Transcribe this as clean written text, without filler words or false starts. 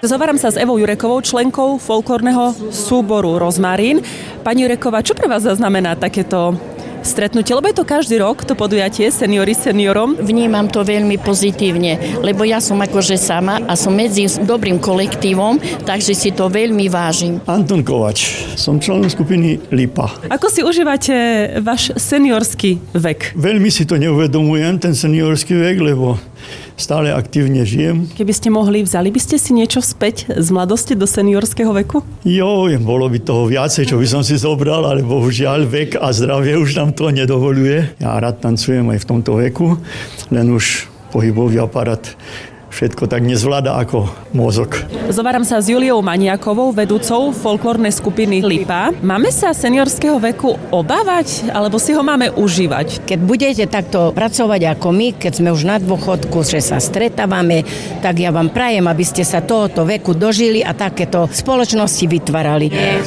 Zováram sa s Evou Jurekovou, členkou folklórneho súboru Rozmarín. Pani Jureková, čo pre vás znamená takéto stretnutie? Lebo je to každý rok, to podujatie Seniori seniorom. Vnímam to veľmi pozitívne, lebo ja som akože sama a som medzi dobrým kolektívom, takže si to veľmi vážim. Anton Kovač, som členom skupiny Lipa. Ako si užívate váš seniorský vek? Veľmi si to neuvedomujem, ten seniorský vek, lebo stále aktívne žijem. Keby ste mohli, vzali by ste si niečo späť z mladosti do seniorského veku? Bolo by toho viacej, čo by som si zobral, ale bohužiaľ vek a zdravie už nám to nedovoľuje. Ja rád tancujem aj v tomto veku, len už pohybový aparát všetko tak nezvláda ako mozog. Zováram sa s Juliou Maniakovou, vedúcou folklórnej skupiny Lipa. Máme sa seniorského veku obávať, alebo si ho máme užívať? Keď budete takto pracovať ako my, keď sme už na dôchodku, že sa stretávame, tak ja vám prajem, aby ste sa tohoto veku dožili a takéto spoločnosti vytvárali.